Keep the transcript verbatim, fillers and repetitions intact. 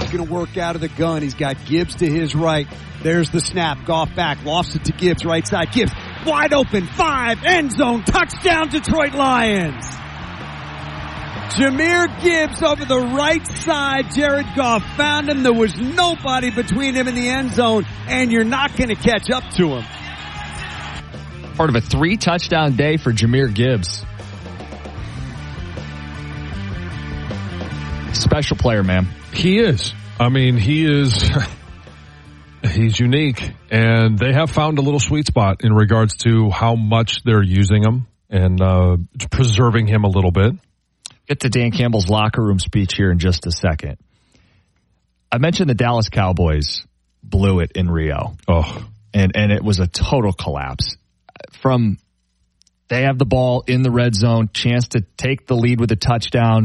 He's going to work out of the gun. He's got Gibbs to his right. There's the snap. Goff back. Lofts it to Gibbs. Right side. Gibbs wide open. Five. End zone. Touchdown Detroit Lions. Jahmyr Gibbs over the right side. Jared Goff found him. There was nobody between him and the end zone, and you're not going to catch up to him. Part of a three-touchdown day for Jahmyr Gibbs. Special player, man. He is. I mean, he is. He's unique, and they have found a little sweet spot in regards to how much they're using him and uh, preserving him a little bit. Get to Dan Campbell's locker room speech here in just a second. I mentioned the Dallas Cowboys blew it in Rio. Oh, and and it was a total collapse. From they have the ball in the red zone, chance to take the lead with a touchdown.